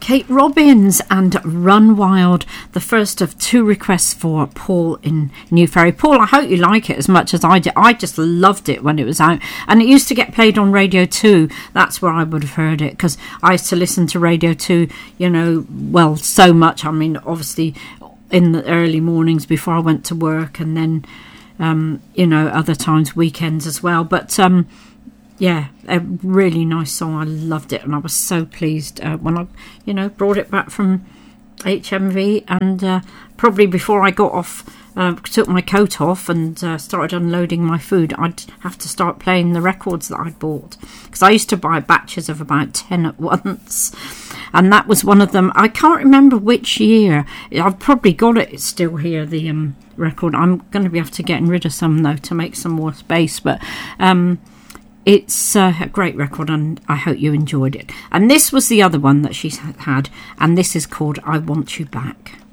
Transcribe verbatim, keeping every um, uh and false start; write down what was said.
Kate Robbins and Run Wild, the first of two requests for Paul in New Ferry. Paul, I hope you like it as much as I did. I just loved it when it was out, and it used to get played on Radio two. That's where I would have heard it, because I used to listen to Radio two, you know, well, so much. I mean, obviously in the early mornings before I went to work, and then um, you know, other times, weekends as well. But um yeah, a really nice song. I loved it, and I was so pleased uh, when I, you know, brought it back from H M V, and uh, probably before I got off, uh, took my coat off and uh, started unloading my food, I'd have to start playing the records that I'd bought, because I used to buy batches of about ten at once, and that was one of them. I can't remember which year. I've probably got it still here, the um, record. I'm going to be able to getting rid of some, though, to make some more space, but um it's uh, a great record, and I hope you enjoyed it. And this was the other one that she had, and this is called I Want You Back.